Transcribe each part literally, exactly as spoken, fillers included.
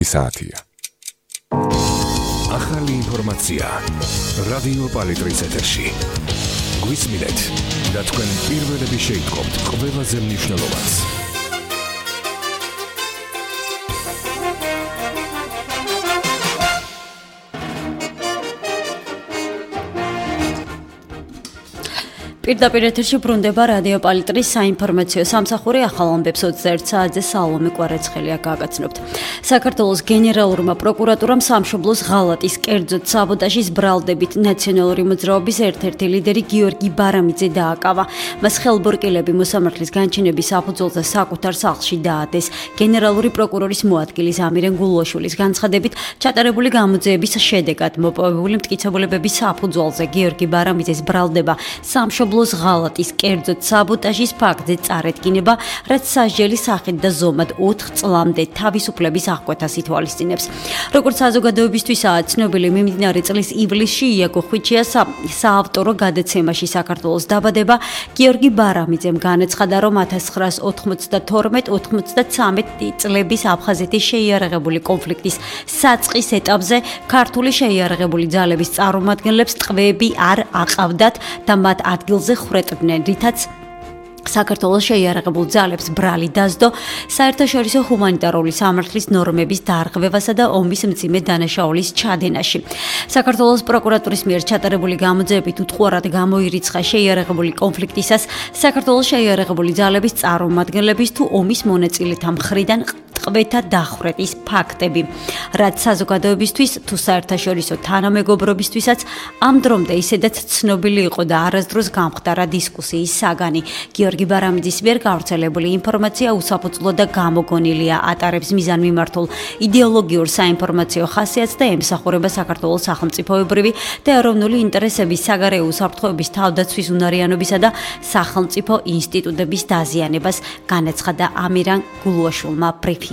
საათია. ახალი ინფორმაცია რადიო პალიტრის ეთერში. გვისმინეთ და თქვენ პირველები შეიტყობთ ყველაზე მნიშვნელოვანს. პირდაპირ ეთერში ბრუნდება რადიო პალიტრის საინფორმაციო სამსახური ახალ ამბებს ოცდაერთ საათზე სალომე კვარაცხელია გაგაცნობთ. საქართველოს გენერალურმა პროკურატურამ სამშობლოს ღალატის, კერძოდ საბოტაჟის ბრალდებით ნაციონალური მოძრაობის ერთ-ერთი ლიდერი გიორგი ბარამიძე დააკავა. მას ხელბორკილები მოსამართლის განჩინების საფუძველზე საკუთარ სახლში დაადეს. გენერალური პროკურორის მოადგილის ამირენ გულუაშვილის განცხადებით, ჩატარებული გამოძიების შედეგად მოპოვებული მტკიცებულებების საფუძველზე გიორგი ბარამიძეს ბრალდება სამშობლოს ღალატის, კერძოდ საბოტაჟის ფაქტზე წარედგინება, რაც სასჯელი სახით და ზომად ოთხ წლამდე თავისუფლების აღკვეთას ითვალისწინებს. როგორც საზოგადოებისთვისაა ცნობილი, მიმდინარე წლის ივლისში იაგო ხვიჩიას საავტორო გადაცემაში საქართველოს დაბადება გიორგი ბარამიძემ განაცხადა, რომ ათას ცხრაას ოთხმოცდათორმეტ ოთხმოცდათრამეტ წლების აფხაზეთის შეიარაღებული კონფლიქტის საწყის ეტაპზე ქართული შეიარაღებული ძალების წარმომადგენლებს ტყვეები არ აყავდათ და მათ ადგილზე ხრეტდნენ, რითაც საქართველოს შეიარაღებულ ძალებს ბრალი დასდო საერთაშორისო ჰუმანიტარული სამართლის ნორმების დარღვევასა და ომის მძიმე დანაშაულის ჩადენაში. საქართველოს პროკურატურის მიერ ჩატარებული გამოძიებით უტყუარად გამოირიცხა შეიარაღებული კონფლიქტისას საქართველოს შეიარაღებული ძალების წარმომადგენლების თუ ომის მონაწილეთა მხრიდან ტყვეთა დახვრეტის ფაქტები, რაც საზოგადოებისთვის თუ საერთაშორისო თანამეგობრობისთვისაც ამ დრომდე ისედაც ცნობილი იყო და არასდროს გამხდარა დისკუსიის საგანი. გიორგი ბარამიძის მიერ გავრცელებული ინფორმაცია უსაფუძვლო და გამოგონილია, ატარებს მიზანმიმართულ იდეოლოგიურ საინფორმაციო ხასიათს და ემსახურება საქართველოს სახელმწიფოებრივი და ეროვნული ინტერესების, საგარეო უსაფრთხოების, თავდაცვის უნარიანობისა და სახელმწიფო ინსტიტუტების დაზიანებას, განაცხადა ამირან გულუაშვილმა ბრიფინგზე.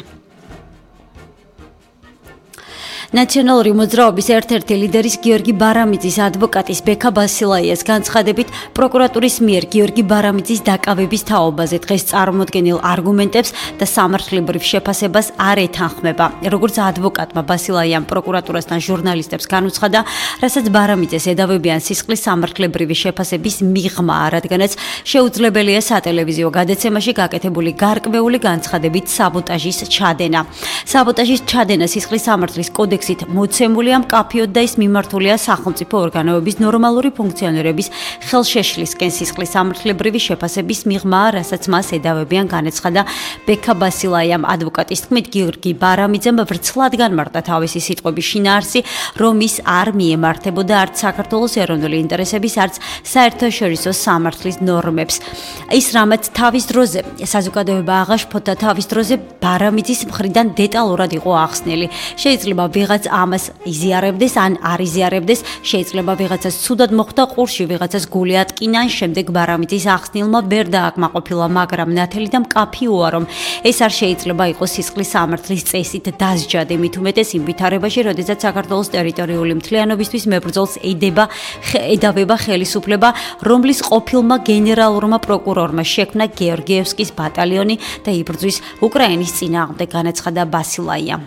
ნაციონალური მოძრაობის ერთ-ერთი ლიდერის გიორგი ბარამიძის ადვოკატის ბექა ბასილაიას განცხადებით, პროკურატურის მიერ გიორგი ბარამიძის დაკავების თაობაზე დღეს წარმოდგენილ არგუმენტებს და სამართლებრივ შეფასებას არ ეთანხმება. როგორც ადვოკატმა ბასილაიამ პროკურატურასთან ჟურნალისტებს განუცხადა, რასაც ბარამიძეს ედავებიან სისხლის სამართლებრივი შეფასების მიღმა, რადგანაც შეუძლებელია სატელევიზიო გადაცემაში გაკეთებული გარკვეული განცხადებით საბოტაჟის ჩადენა. საბოტაჟის ჩადენა სისხლის სამართლის კოდექსით მოცემულია მკაფიოდ და ის მიმართულია სახელმწიფო ორგანოების ნორმალური ფუნქციონირების ხელშეშლისკენ სისხლის სამართლებრივი შეფასების მიღმა, რასაც მას ედავებიან, განაცხადა ბექა ბასილაიამ. ადვოკატის თქმით, გიორგი ბარამიძემ ვრცლად განმარტა თავისი სიტყვების შინაარსი, რომ ის არ მიემართებოდა არც საქართველოს ეროვნული ინტერესების, არც საერთაშორისო სამართლის ნორმებს. ის რამაც თავის დროზე საზოგადოება აღაშფოთა, თავის დროზე ბარამიძის მხრიდან დეტალურად იყო ახსნილი. შეიძლება ვიღაც ამას იზიარებდეს, ან არ იზიარებდეს, შეიძლება ვიღაცას ცუდად მოხვდა ყურში, ვიღაცას გული ატკინა, შემდეგ ბარამიძის ახსნილმა ვერ დააკმაყოფილა, მაგრამ ნათელი და მკაფიოა, რომ ეს არ შეიძლება იყოს სისხლის სამართლის წესით დასჯადი, მით უმეტეს იმ ვითარებაში, როდესაც საქართველოს ტერიტორიული მთლიანობისთვის მებრძოლს ედება ედავება ხელისუფლება, რომლის ყოფილმა გენერალურმა პროკურორმა შექმნა გეორგიევსკის ბატალიონი და იბრძვის უკრაინის წინააღმდეგ, განაცხადა ბასილაია.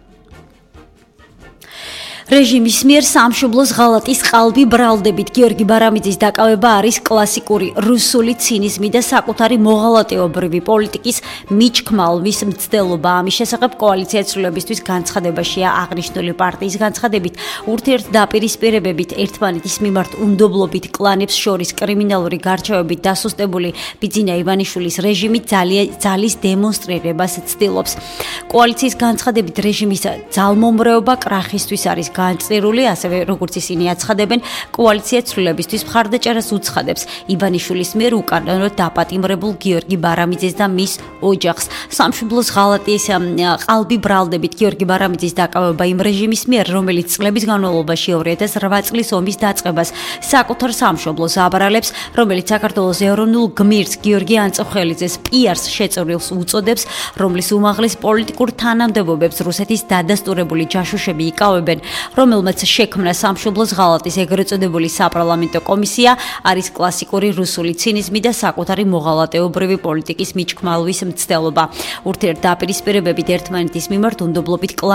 რეჟიმის მიერ სამშობლოს ღალატის ყალბი ბრალდებით გიორგი ბარამიძის დაკავება არის კლასიკური რუსული ცინიზმი და საკუთარი მოღალატეობრივი პოლიტიკის მიჩქმალვის მცდელობა. ამის შესახებ კოალიცია ცვლილებისთვის განცხადებაშია აღნიშნული პარტიის განცხადებით, ურთიერთდაპირისპირებებით, ერთმანეთის მიმართ უნდობლობით კლანებს შორის კრიმინალური გარჩევებით დასუსტებული ბიძინა ივანიშვილის რეჟიმი ძალის დემონსტრირებას ცდილობს. კოალიციის განცხადებით, რეჟიმის ძალმომრეობა კრახისთვის არის განწირული, ასევე როგორც ისინი აცხადებენ, კოალიცია ცვლილებისთვის მხარდაჭერას უცხადებს ივანიშვილის მიერ უკანონოდ დაპატიმრებულ გიორგი ბარამიძეს და მის ოჯახს. სამშობლოს ღალატის ყალბი ბრალდებით გიორგი ბარამიძის დაკავება იმ რეჟიმის მიერ, რომელიც წლების განმავლობაში ორი ათას რვა წლის ომის დაწყებას საკუთარ სამშობლოს აბრალებს, რომელიც საქართველოს ეროვნულ გმირს გიორგი ანწუხელიძეს პიარს შეწურულს უწოდებს, რომლის უმაღლეს პოლიტიკურ თანამდებობებს რუსეთის დადასტურებული ჯაშუშები იკავებენ. რომელმაც შექმნა სამშობლოს ღალატის ეგრეთ წოდებული საპარლამენტო კომისია, არის კლასიკური რუსული ცინიზმი და საკუთარი მოღალატეობრივი პოლიტიკის მიჩქმალვის მცდელობა. ურთიერთდაპირისპირებებით ერთმანეთის მიმართ უნდობლობით